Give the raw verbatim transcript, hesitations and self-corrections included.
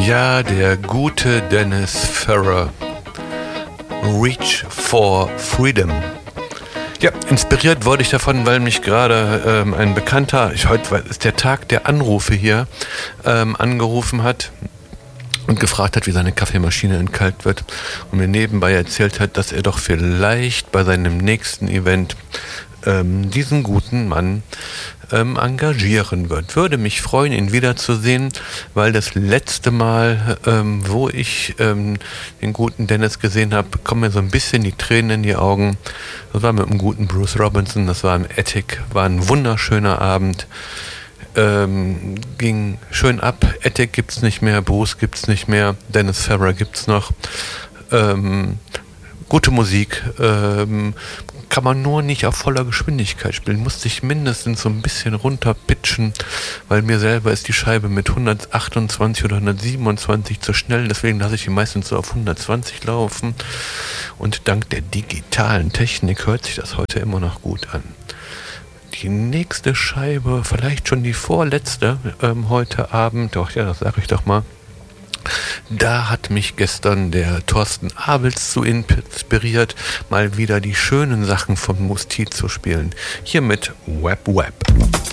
Ja, der gute Dennis Ferrer. Reach for Freedom. Ja, inspiriert wurde ich davon, weil mich gerade ähm, ein Bekannter, ich, heute ist der Tag der Anrufe hier, ähm, angerufen hat und gefragt hat, wie seine Kaffeemaschine entkalt wird und mir nebenbei erzählt hat, dass er doch vielleicht bei seinem nächsten Event ähm, diesen guten Mann ähm, engagieren wird. Würde mich freuen, ihn wiederzusehen, weil das letzte Mal, ähm, wo ich ähm, den guten Dennis gesehen habe, kommen mir so ein bisschen die Tränen in die Augen. Das war mit dem guten Bruce Robinson, das war im Attic, war ein wunderschöner Abend. Ähm, ging schön ab. Attic gibt's nicht mehr, Bruce gibt's nicht mehr, Dennis Ferrer gibt's noch. Ähm, gute Musik, ähm, kann man nur nicht auf voller Geschwindigkeit spielen. Musste ich mindestens so ein bisschen runterpitchen, weil mir selber ist die Scheibe mit hundertachtundzwanzig oder hundertsiebenundzwanzig zu schnell. Deswegen lasse ich die meistens so auf hundertzwanzig laufen. Und dank der digitalen Technik hört sich das heute immer noch gut an. Die nächste Scheibe, vielleicht schon die vorletzte ähm, heute Abend, doch ja, das sage ich doch mal. Da hat mich gestern der Thorsten Abels zu inspiriert, mal wieder die schönen Sachen von Musti zu spielen. Hier mit Web Web.